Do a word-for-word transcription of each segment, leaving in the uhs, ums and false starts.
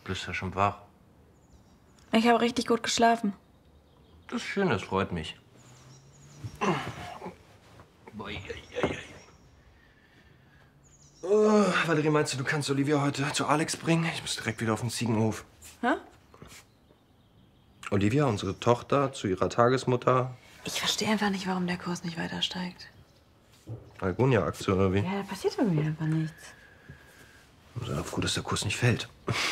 bist ja schon wach. Ich habe richtig gut geschlafen. Das ist schön, das freut mich. Oh, Valerie, meinst du, du kannst Olivia heute zu Alex bringen? Ich muss direkt wieder auf den Ziegenhof. Hä? Olivia, unsere Tochter, zu ihrer Tagesmutter. Ich verstehe einfach nicht, warum der Kurs nicht weiter steigt. Algonia-Aktie oder wie? Ja, da passiert irgendwie einfach nichts. Sei doch froh, dass der Kurs nicht fällt.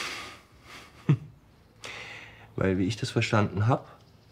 Weil, wie ich das verstanden habe,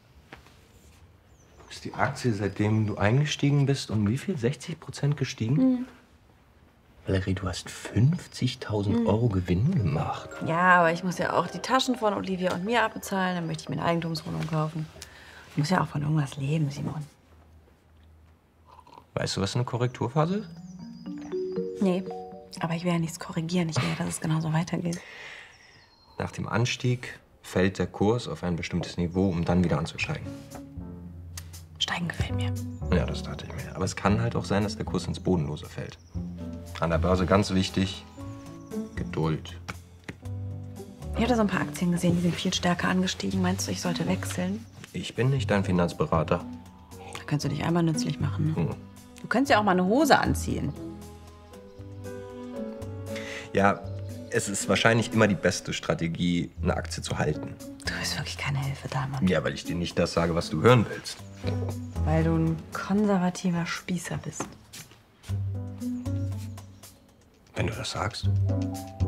ist die Aktie, seitdem du eingestiegen bist, um wie viel? sechzig Prozent gestiegen? Mhm. Valerie, du hast fünfzigtausend Mhm. Euro Gewinn gemacht. Ja, aber ich muss ja auch die Taschen von Olivia und mir abbezahlen. Dann möchte ich mir eine Eigentumswohnung kaufen. Ich muss ja auch von irgendwas leben, Simon. Weißt du, was eine Korrekturphase ist? Nee, aber ich will ja nichts korrigieren. Ich will ja, dass es genauso weitergeht. Nach dem Anstieg fällt der Kurs auf ein bestimmtes Niveau, um dann wieder anzusteigen. Steigen gefällt mir. Ja, das dachte ich mir. Aber es kann halt auch sein, dass der Kurs ins Bodenlose fällt. An der Börse ganz wichtig, Geduld. Ich habe da so ein paar Aktien gesehen, die sind viel stärker angestiegen. Meinst du, ich sollte wechseln? Ich bin nicht dein Finanzberater. Da kannst du dich einmal nützlich machen, ne? Hm. Du könntest ja auch mal eine Hose anziehen. Ja, es ist wahrscheinlich immer die beste Strategie, eine Aktie zu halten. Du bist wirklich keine Hilfe da, Mann. Ja, weil ich dir nicht das sage, was du hören willst. Weil du ein konservativer Spießer bist. Wenn du das sagst.